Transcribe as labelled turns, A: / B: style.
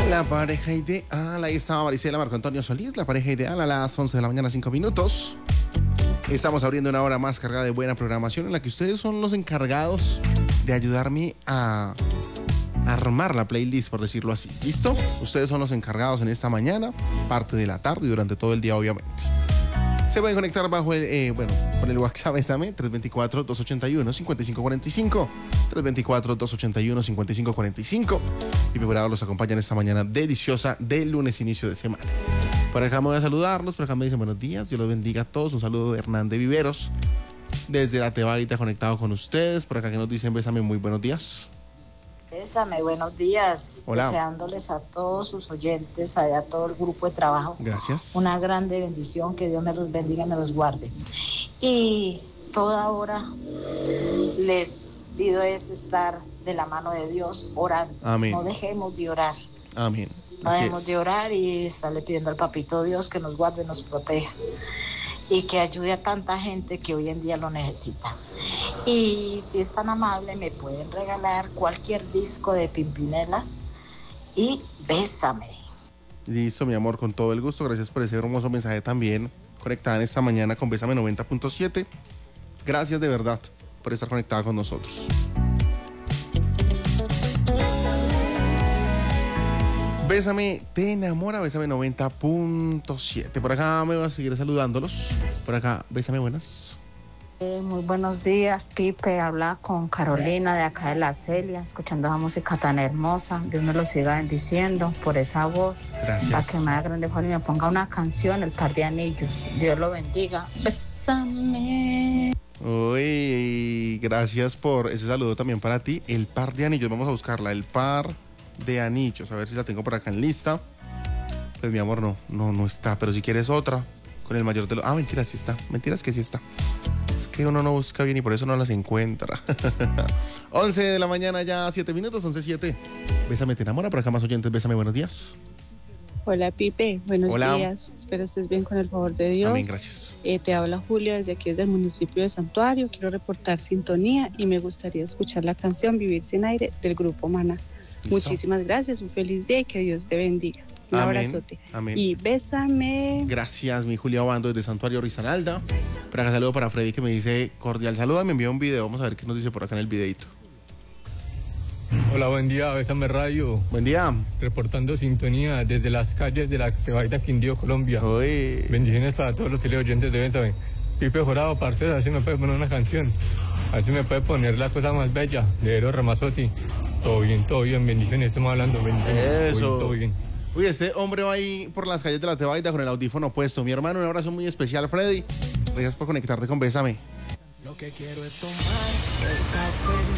A: La pareja ideal, ahí estaba Marisela Marco Antonio Solís, la pareja ideal a las 11 de la mañana, 5 minutos. Estamos abriendo una hora más cargada de buena programación en la que ustedes son los encargados de ayudarme a armar la playlist, por decirlo así. ¿Listo? Ustedes son los encargados en esta mañana, parte de la tarde y durante todo el día, obviamente. Se pueden conectar bajo el, con el WhatsApp también, 324-281-5545, 324-281-5545. Y mi operador los acompaña en esta mañana deliciosa de lunes, inicio de semana. Por acá me voy a saludarlos, por acá me dicen buenos días, Dios los bendiga a todos. Un saludo de Hernán de Viveros, desde la Tebaida, conectado con ustedes. Por acá que nos dicen, bésame, muy buenos días.
B: Bésame, buenos días.
A: Hola.
B: Deseándoles a todos sus oyentes, a todo el grupo de trabajo.
A: Gracias.
B: Una grande bendición, que Dios me los bendiga y me los guarde. Y toda hora les pido es estar de la mano de Dios orando.
A: Amén.
B: No dejemos de orar.
A: Amén.
B: No dejemos de orar y estarle pidiendo al Papito Dios que nos guarde, nos proteja y que ayude a tanta gente que hoy en día lo necesita. Y si es tan amable, me pueden regalar cualquier disco de Pimpinela y Bésame.
A: Listo, mi amor, con todo el gusto. Gracias por ese hermoso mensaje también. Conectada en esta mañana con Bésame 90.7. Gracias de verdad por estar conectada con nosotros. Bésame, te enamora, Bésame 90.7. Por acá me voy a seguir saludándolos. Por acá, Bésame, buenas.
C: Muy buenos días, Pipe. Habla con Carolina de acá de La Celia, escuchando esa música tan hermosa. Dios me lo siga bendiciendo por esa voz.
A: Gracias.
C: Para que me haga grande favor y me ponga una canción, El Par de Anillos. Dios lo bendiga. Bésame.
A: Uy, gracias por ese saludo también para ti. El Par de Anillos, vamos a buscarla. El Par de Anillos, a ver si la tengo por acá en lista. Pues mi amor, no está. Pero si quieres otra, con el mayor de los... mentiras, sí está. Mentiras que sí está. Es que uno no busca bien y por eso no las encuentra. 11 de la mañana ya, 7 minutos, 11:07. Bésame, te enamora. Por acá más oyentes, bésame, buenos días.
D: Hola Pipe, buenos
A: Hola.
D: días. Espero estés bien con el favor de Dios.
A: Amén, gracias.
D: Te habla Julia desde aquí, desde el municipio de Santuario. Quiero reportar sintonía y me gustaría escuchar la canción Vivir sin aire del grupo Maná.
A: ¿Listo?
D: Muchísimas gracias, un feliz día y que Dios te bendiga. Un
A: Amén,
D: abrazote.
A: amén.
D: Y bésame.
A: Gracias, mi Julia Obando desde Santuario Risaralda. Por acá saludo para Freddy que me dice cordial saludo. Me envió un video, vamos a ver qué nos dice por acá en el videito.
E: Hola, buen día, Bésame Radio.
A: Buen día.
E: Reportando sintonía desde las calles de la Tebaida, Quindío, Colombia.
A: Uy.
E: Bendiciones para todos los teleoyentes de Bésame. Pipe Jorado, parcero, a ver si me puede poner una canción. A ver si me puede poner la cosa más bella de Eros Ramazzotti. Todo bien, bendiciones, estamos hablando, bendiciones.
A: Eso.
E: Todo bien.
A: Uy, este hombre va ahí por las calles de la Tebaida con el audífono puesto. Mi hermano, un abrazo muy especial, Freddy. Gracias por conectarte con Bésame.
F: Lo que quiero es tomar el café